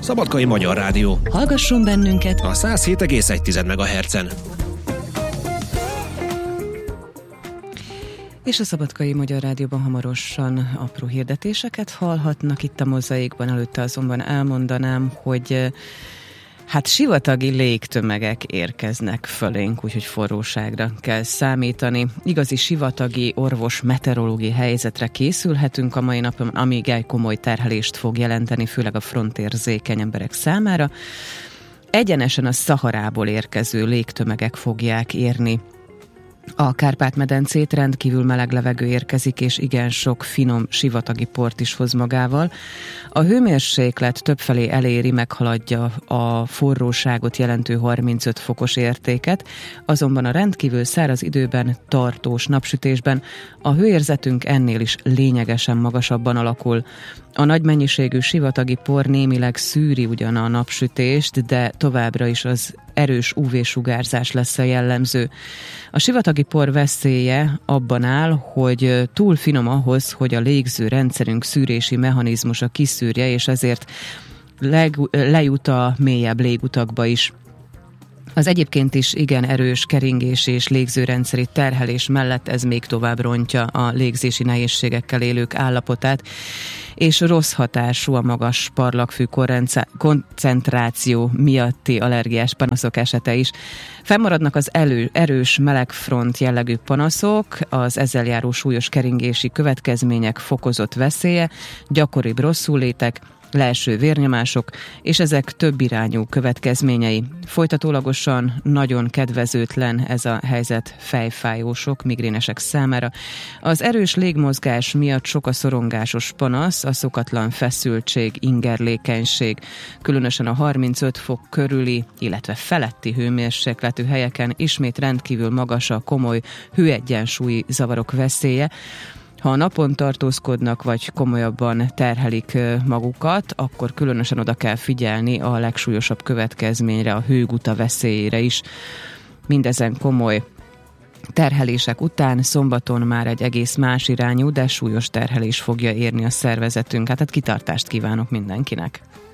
Szabadkai Magyar Rádió. Hallgasson bennünket A 107,1 MHz-en. És a Szabadkai Magyar Rádióban hamarosan apró hirdetéseket hallhatnak itt a Mozaikban. Előtte azonban elmondanám, hogy sivatagi légtömegek érkeznek fölénk, úgyhogy forróságra kell számítani. Igazi sivatagi orvos meteorológiai helyzetre készülhetünk a mai napon, amíg egy komoly terhelést fog jelenteni, főleg a frontérzékeny emberek számára. Egyenesen a Szaharából érkező légtömegek fogják érni a Kárpát-medencét, rendkívül meleg levegő érkezik, és igen sok finom sivatagi port is hoz magával. A hőmérséklet többfelé eléri, meghaladja a forróságot jelentő 35 fokos értéket, azonban a rendkívül száraz időben, tartós napsütésben a hőérzetünk ennél is lényegesen magasabban alakul. A nagy mennyiségű sivatagi por némileg szűri ugyan a napsütést, de továbbra is az erős UV-sugárzás lesz a jellemző. A sivatagi por veszélye abban áll, hogy túl finom ahhoz, hogy a légző rendszerünk szűrési mechanizmusa kiszűrje, és ezért lejut a mélyebb légutakba is. Az egyébként is igen erős keringés és légzőrendszeri terhelés mellett ez még tovább rontja a légzési nehézségekkel élők állapotát, és rossz hatású a magas parlagfű koncentráció miatti allergiás panaszok esete is. Fennmaradnak az erős melegfront jellegű panaszok, az ezzel járó súlyos keringési következmények fokozott veszélye, gyakoribb rosszullétek, leeső vérnyomások, és ezek több irányú következményei. Folytatólagosan nagyon kedvezőtlen ez a helyzet fejfájósok, migrénesek számára. Az erős légmozgás miatt sok a szorongásos panasz, a szokatlan feszültség, ingerlékenység, különösen a 35 fok körüli, illetve feletti hőmérsékletű helyeken ismét rendkívül magas a komoly hőegyensúlyi zavarok veszélye. Ha a napon tartózkodnak, vagy komolyabban terhelik magukat, akkor különösen oda kell figyelni a legsúlyosabb következményre, a hőguta veszélyére is. Mindezen komoly terhelések után szombaton már egy egész más irányú, de súlyos terhelés fogja érni a szervezetünket. Hát kitartást kívánok mindenkinek!